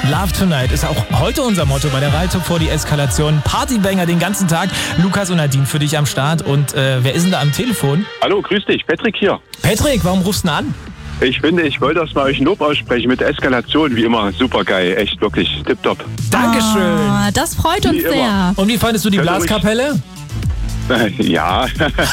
Love Tonight ist auch heute unser Motto bei der Reihe vor die Eskalation. Partybanger den ganzen Tag. Lukas und Nadine für dich am Start. Und wer ist denn da am Telefon? Hallo, grüß dich, Patrick hier. Patrick, warum rufst du denn an? Ich wollte erst mal euch ein Lob aussprechen mit Eskalation, wie immer, super geil, echt wirklich tipptopp. Dankeschön. Das freut uns Wie immer. sehr. Und wie fandest du die Hört Blaskapelle? Ja.